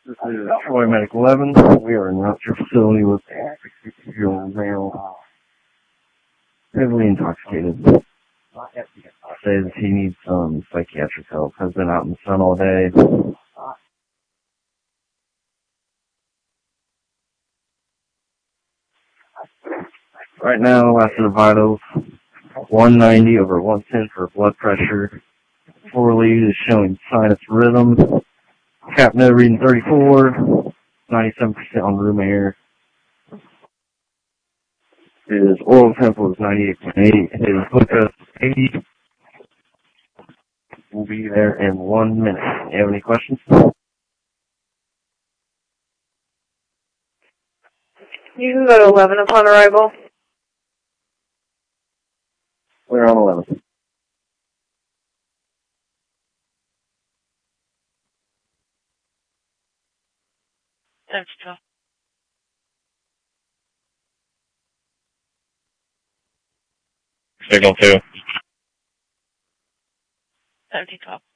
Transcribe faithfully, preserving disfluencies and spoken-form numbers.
This is Troy Medic eleven. We are in your facility with a sixty-year-old male, heavily intoxicated. Says he needs some psychiatric help. Has been out in the sun all day. Right now, after the vitals, one ninety over one ten for blood pressure. Floor lead is showing sinus rhythm. Capno reading thirty-four, ninety-seven percent on room air. His oral tempo is ninety-eight point eight. His glucose is eighty. We'll be there in one minute. You have any questions? You can go to eleven upon arrival. We're on eleven. That's tough. Signal two. Seventy twelve.